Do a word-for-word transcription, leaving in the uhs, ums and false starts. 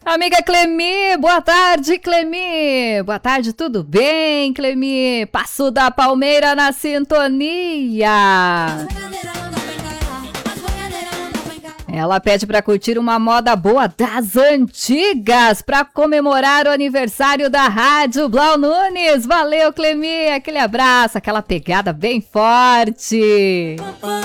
Amiga Clemi, boa tarde, Clemi. Boa tarde, tudo bem, Clemi? Passo da Palmeira na sintonia. Ela pede para curtir uma moda boa das antigas para comemorar o aniversário da Rádio Blau Nunes. Valeu, Clemi, aquele abraço, aquela pegada bem forte.